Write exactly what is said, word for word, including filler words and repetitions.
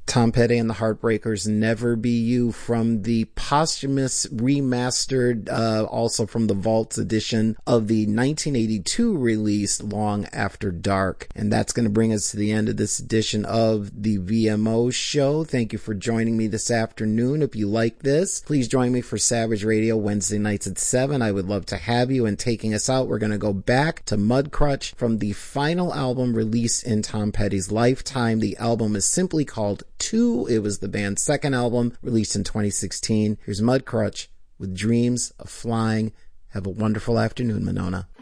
Tom Petty and the Heartbreakers, Never Be You, from the posthumous remastered, uh, also from the Vaults edition of the nineteen eighty-two release, Long After Dark. And that's going to bring us to the end of this edition of the V M O show. Thank you for joining me this afternoon. If you like this, please join me for Savage Radio Wednesday nights at seven. I would love to have you. And taking us out, we're going to go back to Mudcrutch from the final album released in Tom Petty's lifetime. The album is simply called Two. It was the band's second album, released in twenty sixteen. Here's Mudcrutch with Dreams of Flying. Have a wonderful afternoon, Monona.